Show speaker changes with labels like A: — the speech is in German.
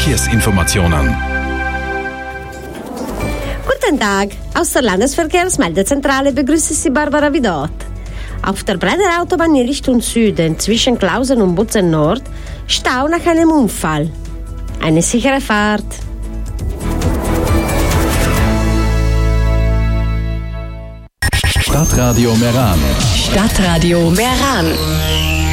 A: Verkehrsinformationen.
B: Guten Tag, aus der Landesverkehrsmeldezentrale begrüßt Sie Barbara Vidot. Auf der Brenner Autobahn in Richtung Süden zwischen Klausen und Butzen Nord Stau nach einem Unfall. Eine sichere Fahrt.
A: Stadtradio Meran.
C: Stadtradio Meran.